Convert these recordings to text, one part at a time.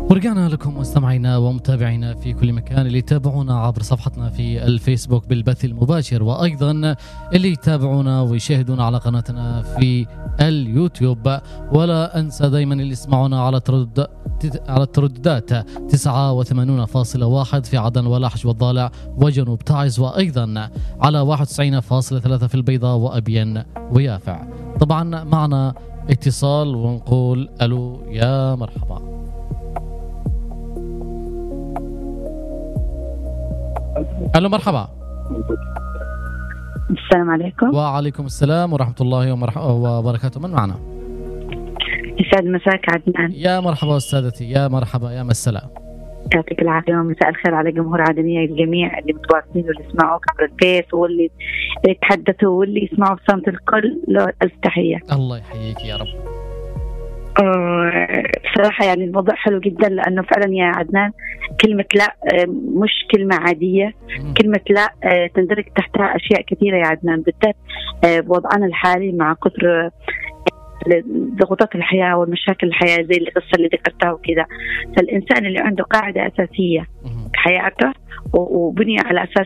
ورجعنا لكم مستمعينا ومتابعينا في كل مكان اللي يتابعونا عبر صفحتنا في الفيسبوك بالبث المباشر، وأيضا اللي يتابعونا ويشاهدونا على قناتنا في اليوتيوب. ولا أنسى دايما اللي يسمعونا على الترددات 89.1 في عدن والأحج والضالع وجنوب تعز، وأيضا على 91.3 في البيضاء وأبين ويافع. طبعا معنا اتصال ونقول ألو يا مرحبا. ألو مرحبا. السلام عليكم. وعليكم السلام ورحمة الله وبركاته. من معنا؟ يسعد مساك عدنان. يا مرحبا أستاذتي، يا مرحبا، يا مساء. يعطيك العافية ومساء الخير على جمهور عدنية الجميع اللي متواصلين واللي يسمعوك عبر الفيس واللي يتحدثوا واللي يسمعوا بصمت الكل. له ألف تحية. الله يحييك يا رب. بصراحة يعني الموضوع حلو جدا، لأنه فعلا يا عدنان كلمة لا مش كلمة عادية. كلمة لا تندرج تحتها أشياء كثيرة يا عدنان، بالذات بوضعنا الحالي مع كثر ضغوطات الحياة والمشاكل الحياة زي القصة اللي ذكرتها وكذا. فالإنسان اللي عنده قاعدة أساسية في حياته وبني على أساس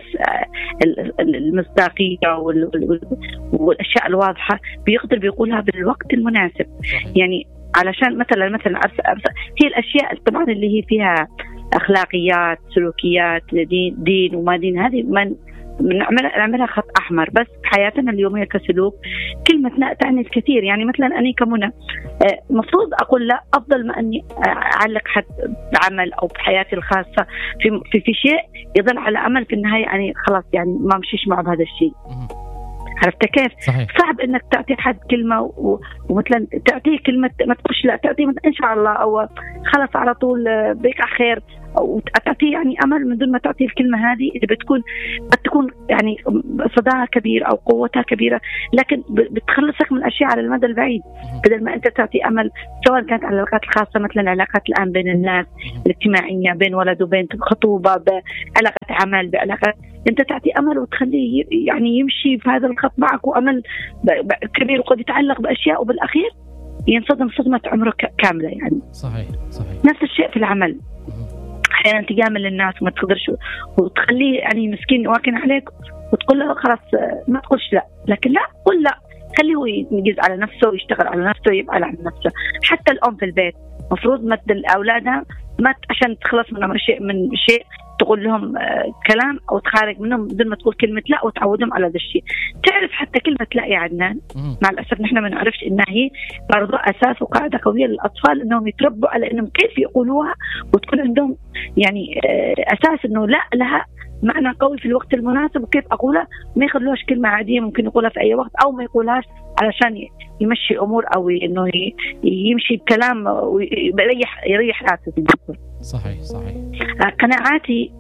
المصداقية والأشياء الواضحة بيقدر بيقولها بالوقت المناسب. يعني علشان مثلا هي الأشياء طبعا اللي هي فيها أخلاقيات سلوكيات دين وما دين، هذه نعملها خط أحمر. بس بحياتنا اليومية كسلوك كلمة لا تعني الكثير. يعني مثلا أنا كمنى مفروض أقول لا أفضل ما أني أعلق حد بعمل أو بحياتي الخاصة في شيء يظل على أمل في النهاية يعني خلاص يعني ما مشيش معه بهذا الشيء. عرفت كيف؟ صحيح. صعب انك تعطي حد كلمه ومثلا تعطيه كلمه ما تقولش لا، تعطيه ان شاء الله او خلص على طول بيك على خير، وتعطيه يعني امل من دون ما تعطيه الكلمه هذه اللي قد تكون يعني صداها كبير او قوتها كبيره، لكن بتخلصك من اشياء على المدى البعيد بدل ما انت تعطي امل، سواء كانت على العلاقات الخاصه مثلا العلاقات الان بين الناس الاجتماعيه بين ولد وبنت، خطوبه، بعلاقه عمل، بعلاقات انت تعطي امل وتخليه يعني يمشي في هذا الخط معك، وامل كبير وقد يتعلق باشياء وبالاخير ينصدم صدمه عمره كامله. يعني صحيح. نفس الشيء في العمل، احيانا تجامل الناس وما تقدرش وتخليه يعني مسكين واكن عليك وتقول له خلاص ما تقولش لا، لكن لا قل لا، خليه هو ينجز على نفسه ويشتغل على نفسه ويبقى على نفسه. حتى الام في البيت مفروض ما تدل اولادها ما عشان تخلص من شيء تقول لهم كلام او تخارج منهم بدون ما تقول كلمه لا وتعودهم على هذا الشيء. تعرف حتى كلمه لا يا عدنان مع الاسف نحن ما نعرفش انها هي برضو اساس وقاعده قويه للاطفال انهم يتربوا على انهم كيف يقولوها وتكون عندهم يعني اساس انه لا لها معنى قوي في الوقت المناسب وكيف اقولها، ما يخلوهاش كلمه عاديه ممكن يقولها في اي وقت او ما يقولهاش علشان يمشي امور او انه يمشي بكلام ويريح راسه. صحيح. قناعاتي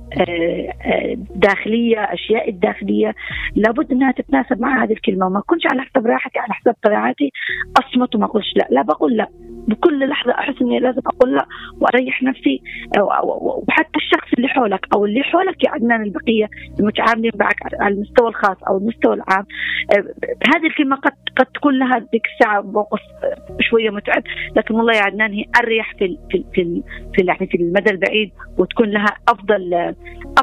داخلية، أشياء الداخلية لابد أنها تتناسب مع هذه الكلمة، وما كنش على حسب راحتي على حسب قناعاتي أصمت وما أقولش لا بقول لا بكل لحظة، أحس أني لازم أقول لا وأريح نفسي وحتى الشخص اللي حولك أو اللي حولك يا عدنان البقية المتعاملين معك على المستوى الخاص أو المستوى العام. هذه الكلمة قد تكون لها ذيك الساعة موقف شوية متعب، لكن والله يا عدنان هي أريح في المدى البعيد وتكون لها أفضل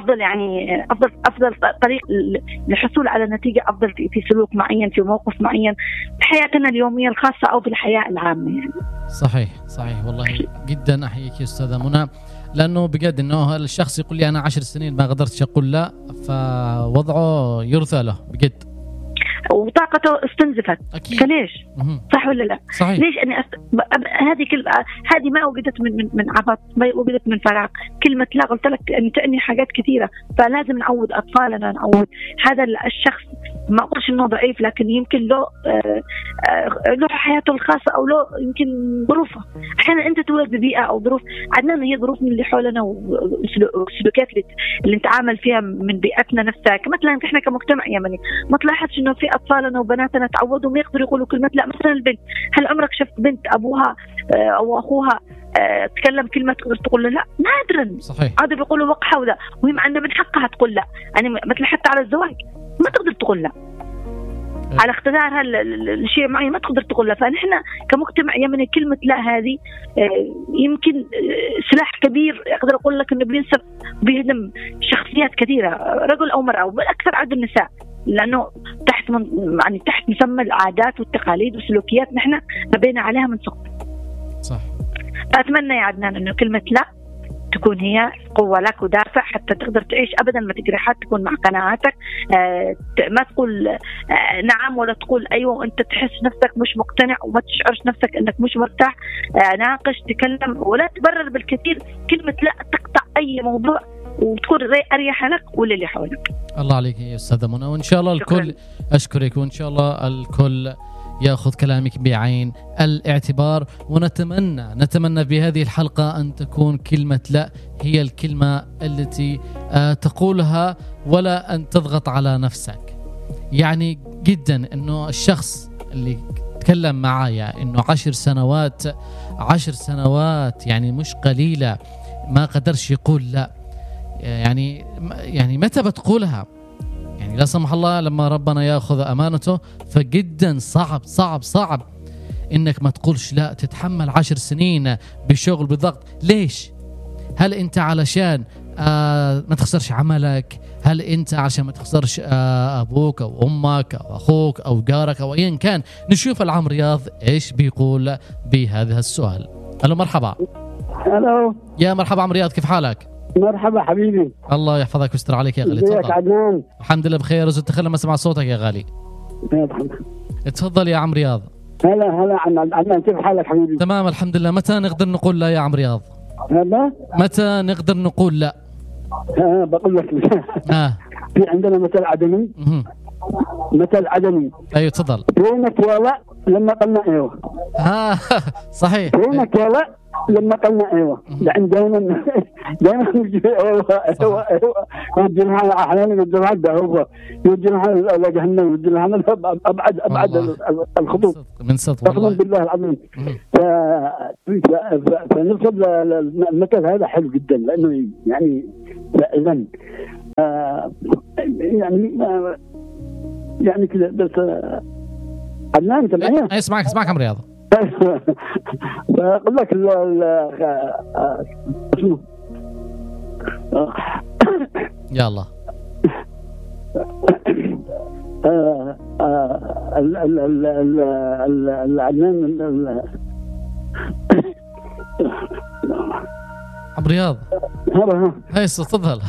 طريق للحصول على نتيجة أفضل في سلوك معين في موقف معين في حياتنا اليومية الخاصة أو في الحياة العامة. يعني صحيح والله جدا أحييك يا أستاذة منى، لأنه بجد إنه الشخص يقول لي أنا 10 سنين ما قدرتش أقول لا، فوضعه يرثى له بجد وطاقته استنزفت. فليش؟ صح ولا لا؟ صحيح. ليش أنا هذه ما وجدت من عبث، ما وجدت من فراغ. كلمة لا قلت لك أن تعني حاجات كثيرة، فلازم نعود أطفالنا، نعود هذا الشخص ما أقولش إنه ضعيف لكن يمكن له حياته الخاصة أو له يمكن ظروفه. أحيانا أنت تولد ببيئة أو ظروف عندنا هي ظروف من اللي حولنا والسلوكيات اللي نتعامل فيها من بيئتنا نفسها. مثلا إحنا كمجتمع يمني ما تلاحظش إنه في أطفالنا وبناتنا تعودوا ما يقدروا يقولوا كلمة لا. مثلا البنت، هل عمرك شفت بنت أبوها أو أخوها تكلم كلمة تقول له لا؟ نادرا. صحيح. هذا بيقولوا وقحة ولا، وهم عندنا من حقها تقول لا. يعني مثلا حتى على الزواج ما تقدر تقول لا. على اختزارها الشيء معين ما تقدر تقول لا. فنحن كمجتمع يمني كلمة لا هذه يمكن سلاح كبير أقدر أقول لك إنه بينسف بيهدم شخصيات كثيرة رجل أو مرأة وبالأكثر عدد النساء، لأنه تحت مسمى العادات والتقاليد والسلوكيات نحن نبينا عليها من صغر. صح. فأتمنى يا عدنان إنه كلمة لا تكون هي قوة لك ودافع حتى تقدر تعيش أبدا ما تجرحات، تكون مع قناعاتك، ما تقول نعم ولا تقول أيوة وأنت تحس نفسك مش مقتنع وما تشعرش نفسك أنك مش مرتاح. ناقش، تكلم، ولا تبرر بالكثير. كلمة لا تقطع أي موضوع وتكون أريح لك وللي حولك. الله عليك يا أستاذة منى، وإن شاء الله الكل أشكرك، وإن شاء الله الكل يأخذ كلامك بعين الاعتبار. ونتمنى بهذه الحلقة أن تكون كلمة لا هي الكلمة التي تقولها ولا أن تضغط على نفسك. يعني جدا أنه الشخص اللي تكلم معايا أنه 10 سنوات يعني مش قليلة ما قدرش يقول لا. يعني متى بتقولها؟ يعني لا سمح الله لما ربنا يأخذ أمانته، فجدا صعب إنك ما تقولش لا. تتحمل 10 سنين بشغل بالضغط. ليش؟ هل أنت علشان ما تخسرش عملك؟ هل أنت عشان ما تخسرش أبوك أو أمك أو أخوك أو جارك أو أيا كان؟ نشوف العم رياض إيش بيقول بهذا السؤال. ألو مرحبا. ألو يا مرحبا عم رياض، كيف حالك؟ مرحبا حبيبي. الله يحفظك ويستر عليك يا غالي. ازيك عدنان؟ الحمد لله بخير، وزدت تخلى ما اسمع صوتك يا غالي. اتفضل يا عم رياض. هلا عدنان، كيف حالك حبيبي؟ تمام الحمد لله. متى نقدر نقول لا يا عم رياض؟ هلا متى نقدر نقول لا؟ بقول لك في عندنا مثل عدمي. مثل عدمي. ايوه تفضل. وينك يا لا لما قلنا ايوه. صحيح. وينك يا لا لما قلنا ايوه. لان دائما يوجهنا احيانا يوجهنا على جهنم، يوجهنا على ابعد الخطوط من صدق والله بالله العظيم. فنوصل المثل هذا حلو جدا لانه يعني فعلا يعني كذا. بس عدنان انت معي؟ اسمعك عم رياض. فأقول لك شنو يلا العدنان عم رياض هاي تفضل.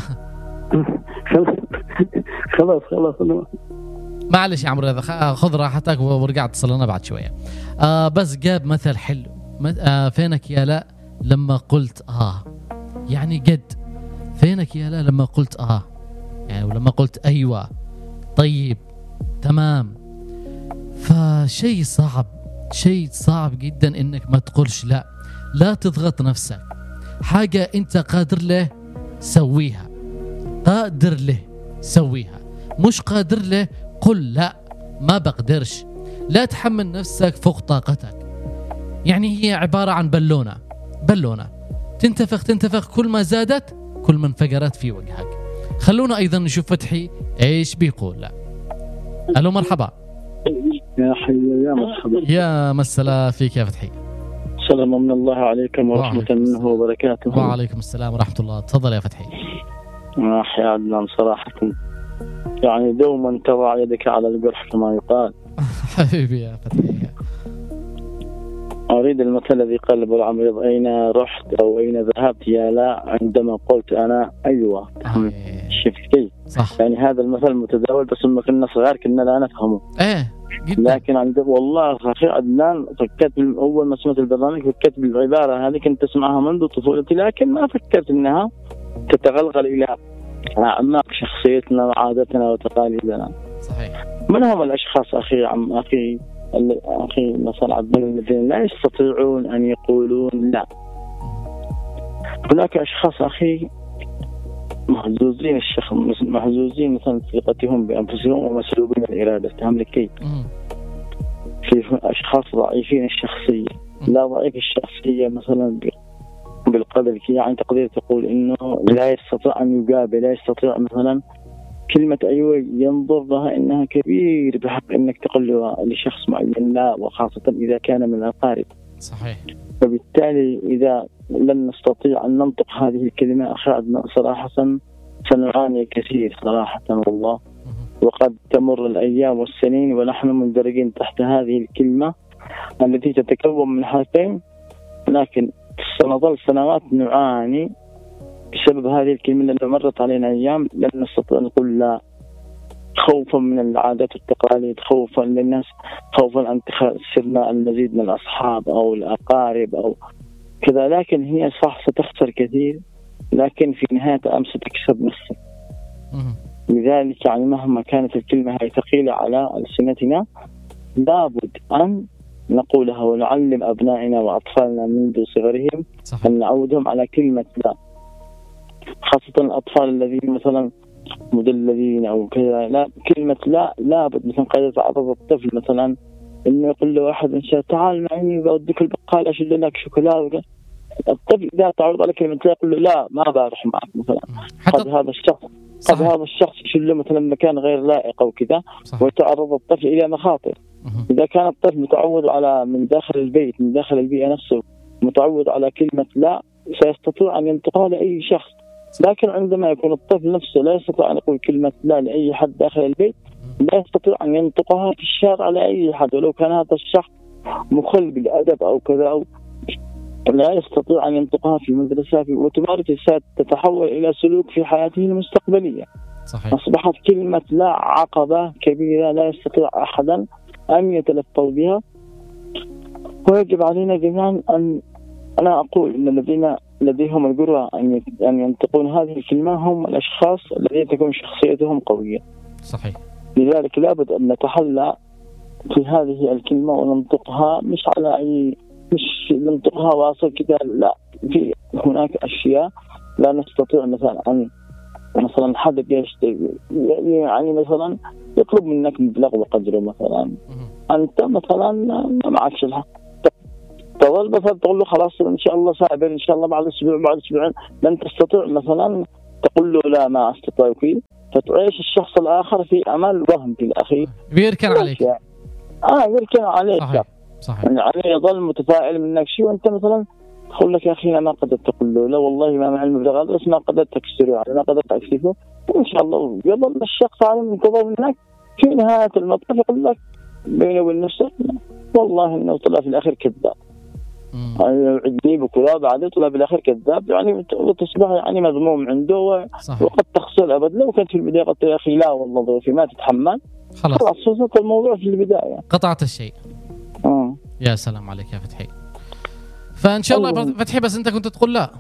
خلاص معلش يا عم رياض، خذ راحتك ورجع اتصل لنا بعد شويه. بس جاب مثل حلو. فينك يا لا لما قلت يعني جد فينك يا لا لما قلت يعني ولما قلت ايوه طيب تمام. فشيء صعب جدا انك ما تقولش لا. لا تضغط نفسك. حاجه انت قادر له سويها، مش قادر له قل لا ما بقدرش. لا تحمل نفسك فوق طاقتك. يعني هي عبارة عن بالونة تنتفخ، كل ما زادت كل ما انفجرت في وجهك. خلونا أيضا نشوف فتحي إيش بيقول. لا ألو مرحبا. يا حي يا مرحبا. يا مسلا فيك يا فتحي. سلام من الله عليكم ورحمة منه وبركاته. وعليكم السلام ورحمة الله. تفضل يا فتحي. يا عدنان صراحة يعني دوما تضع يدك على الجرح كما يقال. حبيبي يا فتحي. أريد المثل الذي قال أبو العمريض أين رحت أو أين ذهبت يا لا عندما قلت أنا أيوة. شفت كيف؟ صح. يعني هذا المثل متداول، بس لما كنا صغار كنا لا نفهمه. جدا. لكن عند والله أخي عدنان فكرت أول ما سمعت البرنامج فكرت بالعبارة هذه، كنت أسمعها منذ طفولتي لكن ما فكرت أنها تتغلغل إلى أعماق شخصيتنا وعاداتنا وتقاليدنا. صحيح. من هم الأشخاص أخي مثلا عدنان الذين لا يستطيعون أن يقولون لا؟ هناك أشخاص أخي محزوزين مثلا ثقتهم بأنفسهم ومسلوبين الإرادة. تفهم كيف؟ في أشخاص ضعيفين الشخصية. لا ضعيف الشخصية مثلا بالقدر، يعني تقدر تقول إنه لا يستطيع أن يقابل، لا يستطيع مثلا كلمة أيوة ينظر لها إنها كبير بحق إنك تقول لشخص معين لا، وخاصة إذا كان من الأقارب. صحيح. فبالتالي إذا لن نستطيع أن ننطق هذه الكلمة أخي عدنان صراحة سنعاني كثير صراحة والله. وقد تمر الأيام والسنين ونحن مندرجين تحت هذه الكلمة التي تتكون من حرفين، لكن سنظل سنوات نعاني بسبب هذه الكلمة. لأنه مرت علينا أيام لن نستطيع أن نقول لا، خوفا من العادات والتقاليد، خوفا للناس، خوفا أن تخسرنا المزيد من الأصحاب أو الأقارب أو كذا. لكن هي صح ستخسر كثير، لكن في نهاية الأمر ستكسب نفسك. لذلك يعني مهما كانت الكلمة هي ثقيلة على ألسنتنا لابد أن نقولها ونعلم أبنائنا وأطفالنا منذ صغرهم أن نعودهم على كلمة لا، خاصة الأطفال الذين مثلا مدللين أو كذا. لا، كلمة لا لابد مثلا قد يتعرض الطفل مثلا إنه يقول له واحد إن شاء تعال معي بوديك البقال أشد لك شوكولاتة. الطفل إذا تعرض على كلمة لا يقول له لا ما بروح معك مثلا. قد هذا الشخص يشيل له مثلا مكان غير لائق أو كذا، ويتعرض الطفل إلى مخاطر. إذا كان الطفل متعود على من داخل البيت من داخل البيئة نفسه متعود على كلمة لا سيستطيع أن ينطقها لأي شخص. لكن عندما يكون الطفل نفسه لا يستطيع أن يقول كلمة لا لأي حد داخل البيت، لا يستطيع أن ينطقها في الشارع لأي حد ولو كان هذا الشخص مخل بالأدب أو كذا، أو لا يستطيع أن ينطقها في المدرسة وتمارس تتحول إلى سلوك في حياته المستقبلية. صحيح. أصبحت كلمة لا عقبة كبيرة لا يستطيع أحدا أن يتلفظ بها. ويجب علينا جميعا أن أنا أقول أن الذين لديهم الجرأة أن ينطقون هذه الكلمة هم الأشخاص الذين تكون شخصيتهم قوية. صحيح. لذلك لابد أن نتحلى في هذه الكلمة وننطقها مش ننطقها واصل كذا، لا، في هناك أشياء لا نستطيع مثلا أن مثلا حد يعني مثلا يطلب منك مبلغ وقدره مثلا أنت مثلا ما معكش الحق، تظل مثلا تقول له خلاص إن شاء الله سابر إن شاء الله بعد أسبوعين لن تستطيع مثلا تقول له لا ما أستطيع فيه، فتعيش الشخص الآخر في أمل وهم في الأخير بيركن عليك. يركن عليك. صحيح. يعني يظل متفائل منك شيء وأنت مثلا تقول لك يا أخي أنا ما قدرت تقول له لا والله ما مع المبلغ هذا بس ما قدرت تكسره يعني ما قدرت أكسفه، وإن شاء الله يظل الشخص على منتظر منك في نهاية المطاف يقول لك بينه وبين نفسه والله إنه طلع في الآخر كذاب. عدني بكذا بعد طلع بالآخر كذاب، يعني وتصبح يعني مذموم عنده وقد تخسر أبد. لو كانت في البداية قلت يا أخي لا والله ظروفي ما تتحمل خلاص وصلت الموضوع في البداية قطعت الشيء. يا سلام عليك يا فتحي. فإن شاء الله فتحي بس أنت كنت تقول لا.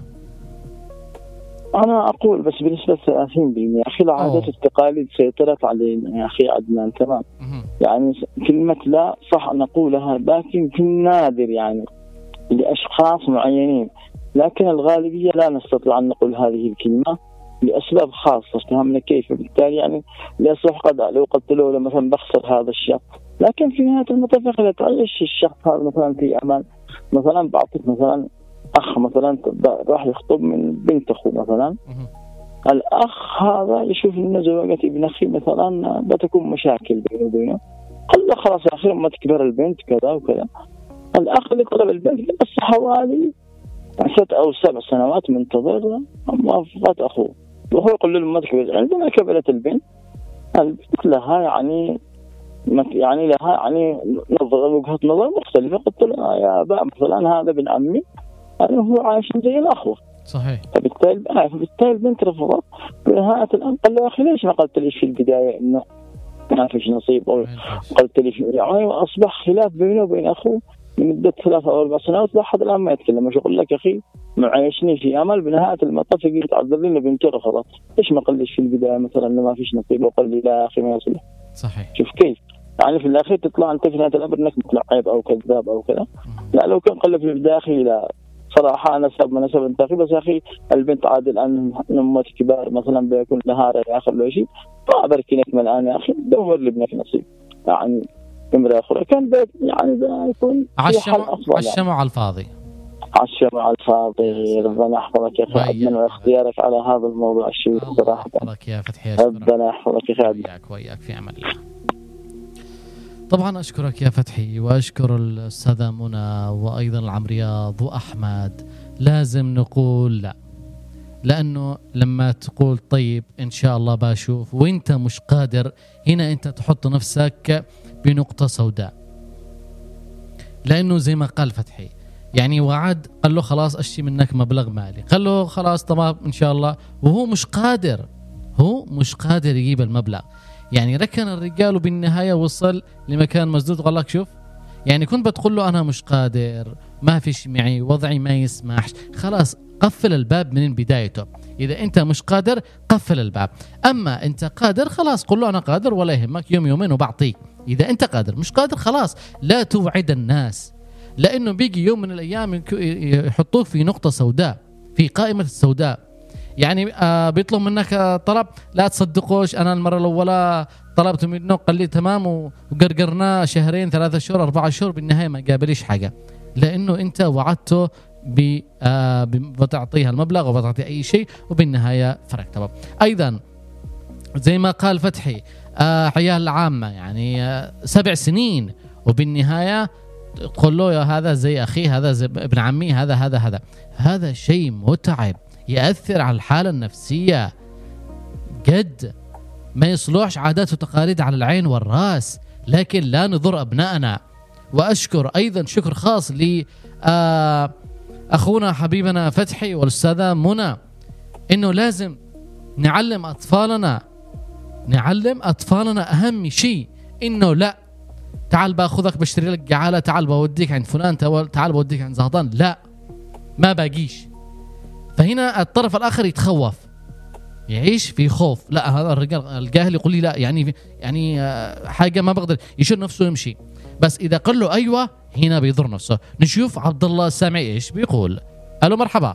أنا أقول بس بنسبة 30% يا أخي العادات والتقاليد سيطرت علينا يا أخي عدنان. تمام. يعني كلمة لا صح نقولها لكن في النادر يعني لأشخاص معينين، لكن الغالبية لا نستطيع أن نقول هذه الكلمة لأسباب خاصة فهمنا كيف. بالتالي يعني لأسباب قد لو قلت له مثلا بخسر هذا الشخص، لكن في نهاية المطاف لا تعيش الشخص هذا مثلا في أمان. مثلا بعطيك مثلا أخ مثلا راح يخطب من بنت أخوه مثلا، الأخ هذا يشوف إن زواجة ابن أخي مثلا بتكون مشاكل بينه وبينه، قال له خلاص آخر ما تكبر البنت كذا وكذا. الأخ اللي طلب البنت بس حوالي 6 أو 7 سنوات منتظر موافقة أخوه، وهو يقول له ما تكبر. عندما كبرت البنت لها يعني لها يعني وجهة نظر مختلفة. قلت له يا أبا مثلا هذا ابن عمي يعني هو عايش زي الأخوة. صحيح. فبالتالي البنت رفضت. بنهاية الأمر قال له يا أخي ليش ما قلت لي في البداية إنه ما فيش نصيب، أو قلت لي يعني أصبح خلاف بينه وبين أخوه لمدة 3 أو 4 سنوات لحد الآن ما يتكلم. مش أقول لك يا أخي معيشني في أمل بنهاية المطاف يجي يتعذر لي بنتي رفضت، ليش ما قلتش في البداية مثلا إنه ما فيش نصيب وقال لي لا يا أخي ما يصلح. صحيح. شوف كيف يعني في الأخير تطلع أنت في نهاية الأمر إنك متلعب أو كذاب أو كذا. لا لو كان قال في البداية أخي لا صراحة أنا سبب من سبب أنت أخي بس أخي البنت عادل أن أمة كبار مثلا بيكون لها رأي آخر لو شيء ما أبركنك من الآن يا أخي دور لابنك نصيب يعني امرأة أخرى كان بيت يعني ده يكون عشموا على الفاضي. الشمع الفاضي. ربنا يحفظك يا أخي عدنان واختيارك على هذا الموضوع الشيق صراحة. يحفظك يا فتحي. ربنا يحفظك يا أخي عدنان. وياك في أمان الله. طبعا أشكرك يا فتحي، وأشكر الأستاذة منى وأيضا العمرياض وأحمد. لازم نقول لا، لأنه لما تقول طيب إن شاء الله بشوف وإنت مش قادر، هنا أنت تحط نفسك بنقطة سوداء. لأنه زي ما قال فتحي يعني وعد، قال له خلاص أشتي منك مبلغ مالي، قال له خلاص تمام إن شاء الله، وهو مش قادر، هو مش قادر يجيب المبلغ. يعني ركن الرجال وبالنهاية وصل لمكان مسدود وقال لك شوف، يعني كنت بتقول له أنا مش قادر، ما فيش معي، وضعي ما يسمحش، خلاص قفل الباب من بدايته. إذا أنت مش قادر قفل الباب. أما أنت قادر خلاص قل له أنا قادر ولا يهمك، يوم يومين وبعطيك. إذا أنت قادر، مش قادر خلاص لا توعد الناس، لأنه بيجي يوم من الأيام يحطوك في نقطة سوداء، في قائمة السوداء. يعني بيطلب منك طلب، لا تصدقوش أنا المرة الأولى طلبت منه قال لي تمام، وقرقرنا شهرين 3 شهور 4 شهور، بالنهاية ما قابليش حاجة، لأنه أنت وعدته بتعطيها المبلغ وبتعطي أي شيء، وبالنهاية فرق. تمام. أيضا زي ما قال فتحي عيال العامة يعني 7 سنين، وبالنهاية تقول له يا هذا زي أخي، هذا زي ابن عمي، هذا شيء متعب، يأثر على الحالة النفسية جد. ما يصلحش عادات وتقاليد على العين والرأس، لكن لا نضر أبنائنا. وأشكر أيضا شكر خاص ل أخونا حبيبنا فتحي والأستاذة منى، إنه لازم نعلم أطفالنا أهم شيء، إنه لا تعال باخذك بشتري لك جعالة، تعال بوديك عند فلان، تعال بوديك عند زهطان، لا ما باقيش. فهنا الطرف الآخر يتخوف، يعيش في خوف. لا هذا الرجال الجاهل يقول لي لا، يعني حاجة ما بقدر، يشيل نفسه يمشي. بس إذا قال له أيوة هنا بيضر نفسه. نشوف عبد الله السامعي إيش بيقول. ألو مرحبا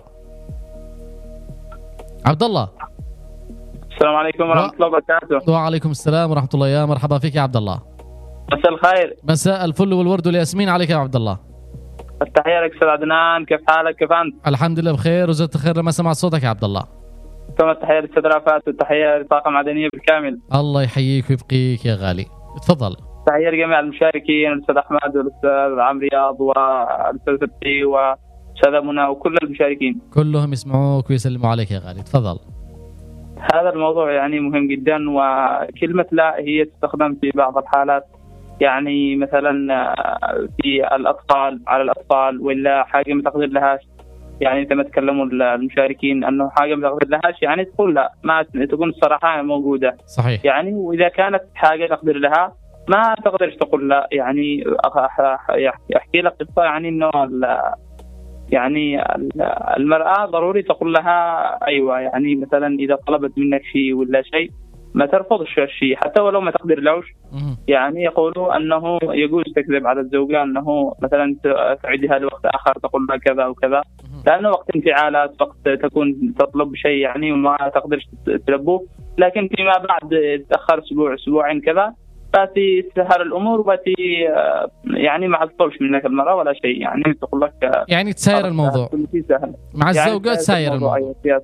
عبد الله. السلام عليكم ورحمة الله وبركاته. وعليكم السلام ورحمة الله، يا مرحبا فيك يا عبد الله. مساء الخير. مساء الفل والورد والياسمين عليك يا عبد الله. التحية لك أستاذ عدنان، كيف حالك؟ كيف أنت؟ الحمد لله بخير وزدت خير لما سمعت صوتك يا عبد الله. ثم التحية للأستاذ رافات والتحية لطاقم معدنية بالكامل. الله يحييك ويبقيك يا غالي، تفضل. تحية لجميع المشاركين، الأستاذ أحمد والأستاذ عمرياض والأستاذ فتحي والأستاذة منى وكل المشاركين كلهم يسمعوك ويسلموا عليك يا غالي، تفضل. هذا الموضوع يعني مهم جدا، وكلمة لا هي تستخدم في بعض الحالات، يعني مثلا في الأطفال على الأطفال، ولا حاجة ما تقدر لهاش. يعني أنت ما تكلموا المشاركين أنه حاجة ما تقدر لهاش، يعني تقول لا، ما تكون الصراحة موجودة. صحيح. يعني وإذا كانت حاجة تقدر لها ما تقدرش تقول لا. يعني أحكي لك قصة، يعني إنه يعني المرأة ضروري تقول لها أيوة. يعني مثلا إذا طلبت منك شيء ولا شيء ما ترفضش الشيء حتى ولو ما تقدر لهوش. يعني يقولوا أنه يجوز تكذب على الزوجة، أنه مثلا تعيدها لوقت آخر، تقول لها كذا وكذا، لأنه وقت انفعالات، وقت تكون تطلب شيء يعني وما تقدرش تلبوه، لكن فيما بعد تأخر أسبوع أسبوعين كذا باتي تسهل الأمور، وباتي يعني ما تطلبش منك المرأة ولا شيء، يعني تقول لك يعني تساير الموضوع مع الزوجة، يعني تساير الموضوع.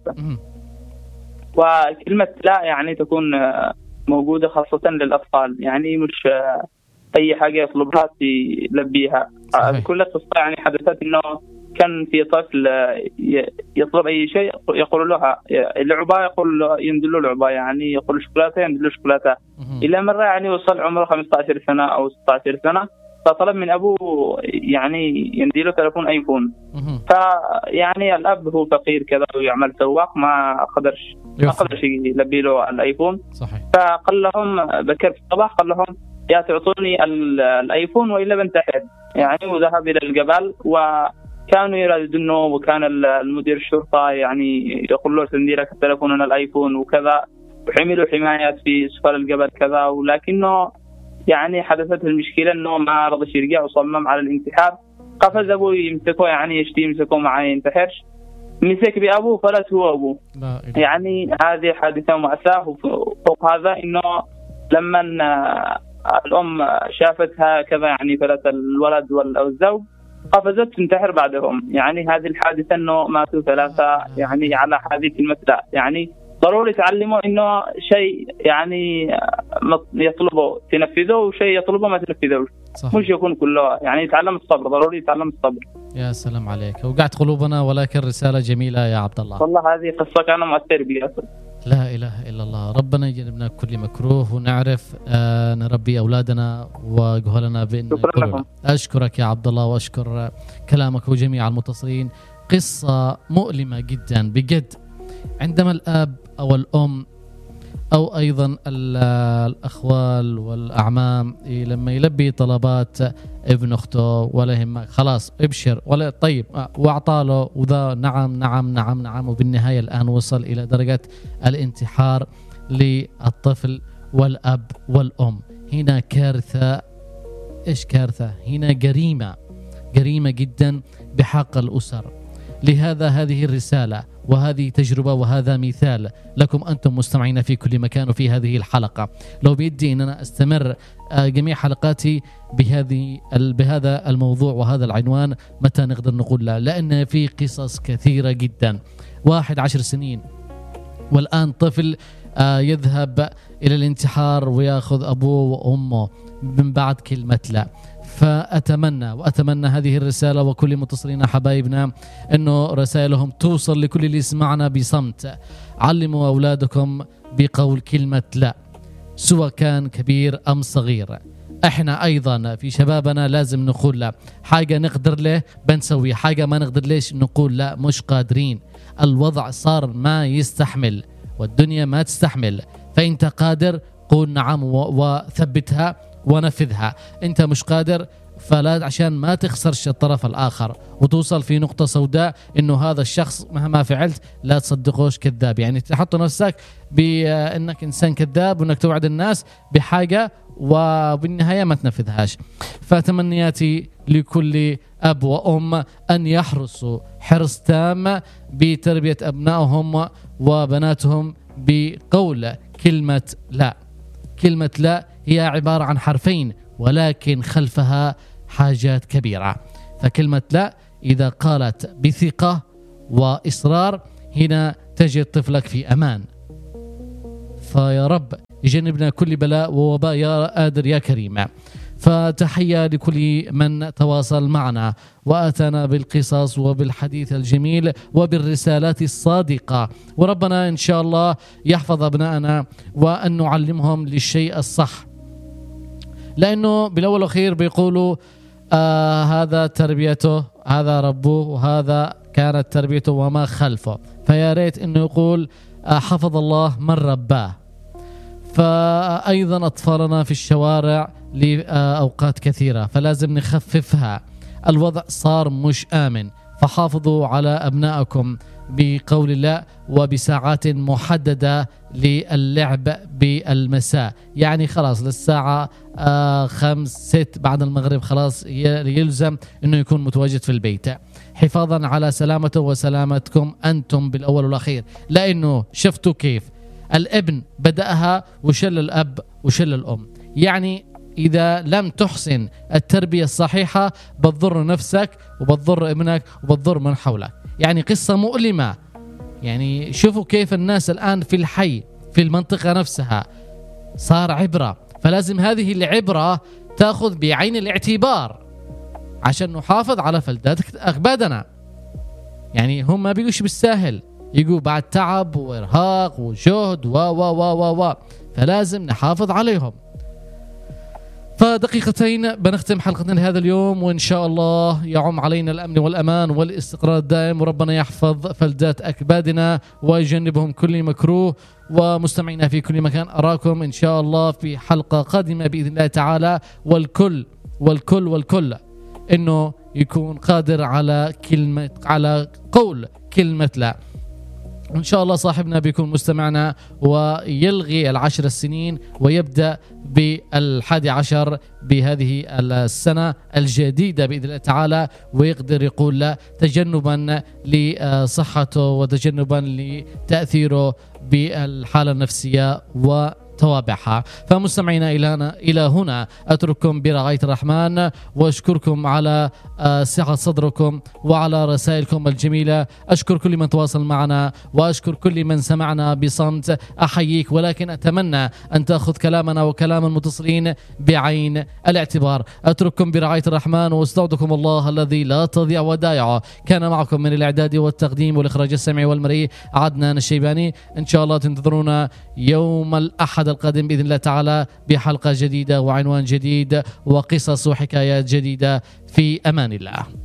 وكلمة لا يعني تكون موجودة خاصة للأطفال، يعني مش أي حاجة يطلبها تلبيها. كل قصة يعني حدثت إنه كان في طفل يطلب أي شيء يقول لها اللعبة، يقول يندلوا لعبة، يعني يقول شوكولاتة يندلوا شوكولاتة. إلى مرة يعني وصل عمره 15 سنة أو 16 سنة، فطلب من أبوه يعني ينديله تلفون أيفون. فيعني الأب هو فقير كذا ويعمل سواق، ما قدرش يلبي له الأيفون. صحيح. فقال لهم بكر في الصباح، قال لهم يا تعطوني الأيفون وإلا بنتحر. يعني وذهب إلى الجبل، وكانوا يردونه، وكان المدير الشرطة يعني يقول له سندي لك التلفون الأيفون وكذا، وحملوا حمايات في أسفل الجبل كذا، ولكنه يعني حدثت المشكلة أنه ما رضيش يرجع وصمم على الانتحار. قفز أبوه يمسكه، يعني يمسكه معاه ينتحرش، مسك بأبوه فلت هو أبوه. يعني هذه حادثة مأساة. وفوق هذا إنه لما الأم شافتها كذا يعني فلت الولد أو الزوج، قفزت تنتحر بعدهم. يعني هذه الحادثة أنه ماتوا 3 يعني على هذه كلمة لا. يعني ضروري تعلموا إنه شيء يعني يطلبه تنفذه وشيء يطلبه ما تنفذه، مش يكون كله. يعني يتعلم الصبر، ضروري يتعلم الصبر. يا سلام عليك، وقعت قلوبنا، ولكن رسالة جميلة يا عبد الله. والله هذه قصة كان مؤثر بي. لا إله إلا الله. ربنا يجنبنا كل مكروه، ونعرف نربي أولادنا وجهلنا بإن شكرا. أشكرك يا عبد الله، وأشكر كلامك وجميع المتصلين. قصة مؤلمة جدا بجد، عندما الأب أو الأم أو أيضا الأخوال والأعمام لما يلبي طلبات ابن أخته ولا يهمك خلاص ابشر ولا طيب وأعطاله وذا نعم نعم نعم نعم، وبالنهاية الآن وصل إلى درجة الانتحار للطفل والأب والأم. هنا كارثة. إيش كارثة؟ هنا جريمة جدا بحق الأسر. لهذا هذه الرسالة وهذه تجربة وهذا مثال لكم أنتم مستمعين في كل مكان. وفي هذه الحلقة لو بيدي أن أنا أستمر جميع حلقاتي بهذا الموضوع وهذا العنوان، متى نقدر نقول لا؟ لأن في قصص كثيرة جدا. 10 سنين والآن طفل يذهب إلى الانتحار ويأخذ أبوه وأمه من بعد كلمة لا. فأتمنى هذه الرسالة وكل متصلين حبايبنا أنه رسائلهم توصل لكل اللي يسمعنا بصمت. علموا أولادكم بقول كلمة لا، سواء كان كبير أم صغير. احنا أيضا في شبابنا لازم نقول لا. حاجة نقدر له بنسوي، حاجة ما نقدر ليش نقول لا، مش قادرين. الوضع صار ما يستحمل والدنيا ما تستحمل. فأنت قادر قول نعم وثبتها ونفذها. انت مش قادر فلا، عشان ما تخسرش الطرف الآخر وتوصل في نقطة سوداء انه هذا الشخص مهما فعلت لا تصدقوش كذاب. يعني تحط نفسك بانك انسان كذاب وانك توعد الناس بحاجة وبالنهاية ما تنفذهاش. فتمنياتي لكل أب وأم أن يحرصوا حرص تام بتربية أبنائهم وبناتهم بقول كلمة لا. كلمة لا هي عبارة عن حرفين ولكن خلفها حاجات كبيرة. فكلمة لا إذا قالت بثقة وإصرار هنا تجد طفلك في أمان. فيا رب يجنبنا كل بلاء ووباء يا قادر يا كريم. فتحية لكل من تواصل معنا وآتانا بالقصص وبالحديث الجميل وبالرسالات الصادقة. وربنا إن شاء الله يحفظ أبنائنا وأن نعلمهم للشيء الصح، لأنه بالأول والأخير بيقولوا هذا تربيته، هذا ربه، وهذا كانت تربيته وما خلفه. فيا ريت إنه يقول حفظ الله من رباه. فأيضا أطفالنا في الشوارع لأوقات كثيرة فلازم نخففها. الوضع صار مش آمن، فحافظوا على أبنائكم بقول الله وبساعات محددة للعب بالمساء. يعني خلاص للساعة 5-6 بعد المغرب خلاص يلزم أنه يكون متواجد في البيت، حفاظا على سلامته وسلامتكم أنتم بالأول والأخير. لأنه شفتوا كيف الابن بدأها وشل الأب وشل الأم. يعني إذا لم تحسن التربية الصحيحة بتضر نفسك وبتضر ابنك وبتضر من حولك. يعني قصة مؤلمة. يعني شوفوا كيف الناس الآن في الحي في المنطقة نفسها صار عبرة. فلازم هذه العبرة تأخذ بعين الاعتبار عشان نحافظ على فلذات أكبادنا. يعني هم ما بيجوش بالساهل، يجوا بعد تعب وإرهاق وجهد و فلازم نحافظ عليهم. فدقيقتين بنختم حلقتنا لهذا اليوم، وإن شاء الله يعم علينا الأمن والأمان والاستقرار الدائم، وربنا يحفظ فلذات أكبادنا ويجنبهم كل مكروه. ومستمعينا في كل مكان أراكم إن شاء الله في حلقة قادمة بإذن الله تعالى. والكل إنه يكون قادر على قول كلمة لا. إن شاء الله صاحبنا بيكون مستمعنا ويلغي 10 سنين ويبدأ بال11 بهذه السنة الجديدة بإذن الله تعالى، ويقدر يقول لا تجنبا لصحته وتجنبا لتأثيره بالحالة النفسية توابعها. فمستمعينا إلى هنا أترككم برعاية الرحمن، وأشكركم على سعة صدركم وعلى رسائلكم الجميلة. أشكر كل من تواصل معنا، وأشكر كل من سمعنا بصمت. أحييك، ولكن أتمنى أن تأخذ كلامنا وكلام المتصلين بعين الاعتبار. أترككم برعاية الرحمن، واستودعكم الله الذي لا تضيع ودائعه. كان معكم من الإعداد والتقديم والإخراج السمعي والمرئي عدنان الشيباني. إن شاء الله تنتظرونا يوم الأحد القادم بإذن الله تعالى بحلقة جديدة وعنوان جديد وقصص وحكايات جديدة. في أمان الله.